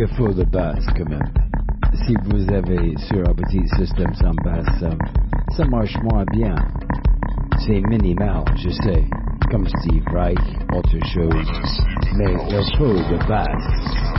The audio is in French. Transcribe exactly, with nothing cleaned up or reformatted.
il faut de basse quand même. Si vous avez sur un petit système sans basse, ça, ça marche moins bien. C'est minimal, je sais, comme Steve Reich, autre chose, mais il faut de basse.